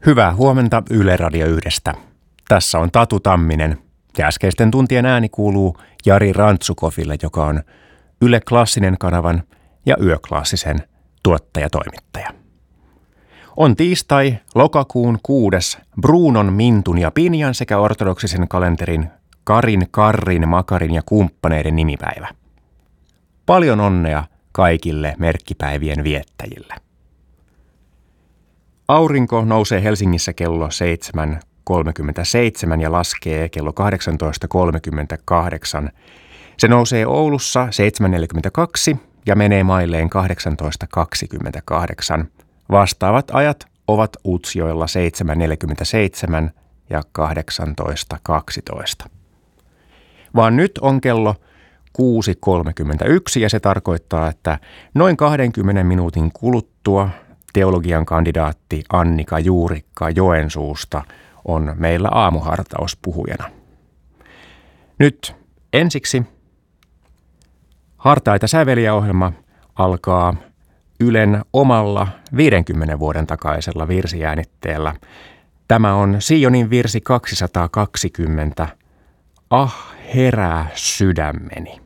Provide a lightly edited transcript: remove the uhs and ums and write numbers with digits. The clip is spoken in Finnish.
Hyvää huomenta Yle Radio 1:stä. Tässä on Tatu Tamminen ja äskeisten tuntien ääni kuuluu Jari Rantsukofille, joka on Yle Klassinen kanavan ja Yöklassisen tuottajatoimittaja. On tiistai, lokakuun 6. Brunon, Mintun ja Pinjan sekä ortodoksisen kalenterin Karin, Karrin, Makarin ja kumppaneiden nimipäivä. Paljon onnea kaikille merkkipäivien viettäjille. Aurinko nousee Helsingissä kello 7.37 ja laskee kello 18.38. Se nousee Oulussa 7.42 ja menee mailleen 18.28. Vastaavat ajat ovat Utsjoella 7.47 ja 18.12. Vaan nyt on kello 6.31 ja se tarkoittaa, että noin 20 minuutin kuluttua teologian kandidaatti Annika Juurikka Joensuusta on meillä aamuhartaus puhujana. Nyt ensiksi Hartaita säveliä-ohjelma alkaa Ylen omalla 50 vuoden takaisella virsijäänitteellä. Tämä on Sionin virsi 220. Ah, herää sydämeni.